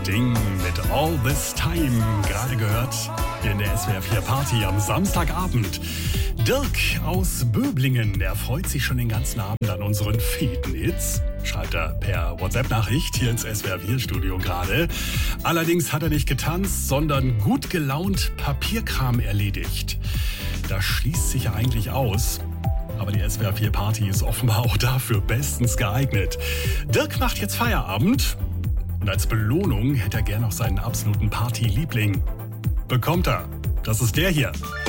Ding mit All This Time, gerade gehört hier in der SWR 4 Party am Samstagabend. Dirk aus Böblingen, der freut sich schon den ganzen Abend an unseren feten Hits. Schreibt er per WhatsApp-Nachricht hier ins SWR 4 Studio gerade. Allerdings hat er nicht getanzt, sondern gut gelaunt Papierkram erledigt. Das schließt sich ja eigentlich aus. Aber die SWR 4 Party ist offenbar auch dafür bestens geeignet. Dirk macht jetzt Feierabend und als Belohnung hätte er gern noch seinen absoluten Party-Liebling. Bekommt er. Das ist der hier.